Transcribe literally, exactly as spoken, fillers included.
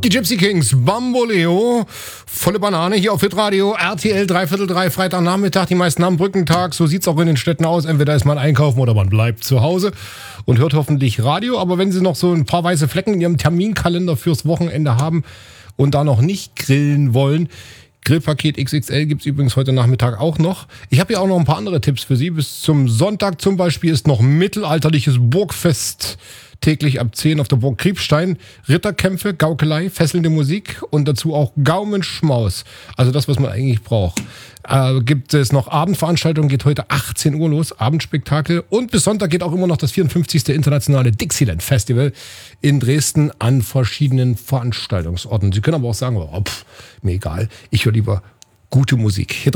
Die Gypsy Kings, Bamboleo, volle Banane hier auf Hitradio, R T L dreiviertel drei, Freitagnachmittag, die meisten haben Brückentag, so sieht's auch in den Städten aus, entweder ist man einkaufen oder man bleibt zu Hause und hört hoffentlich Radio, aber wenn Sie noch so ein paar weiße Flecken in Ihrem Terminkalender fürs Wochenende haben und da noch nicht grillen wollen, Grillpaket X X L gibt's übrigens heute Nachmittag auch noch. Ich habe hier auch noch ein paar andere Tipps für Sie. Bis zum Sonntag zum Beispiel ist noch mittelalterliches Burgfest täglich ab zehn auf der Burg Kriebstein. Ritterkämpfe, Gaukelei, fesselnde Musik und dazu auch Gaumenschmaus. Also das, was man eigentlich braucht. Äh, gibt es noch Abendveranstaltungen, geht heute achtzehn Uhr los, Abendspektakel. Und bis Sonntag geht auch immer noch das vierundfünfzigste internationale Dixieland Festival in Dresden an verschiedenen Veranstaltungsorten. Sie können aber auch sagen, oh, pff, mir egal, ich höre lieber gute Musik.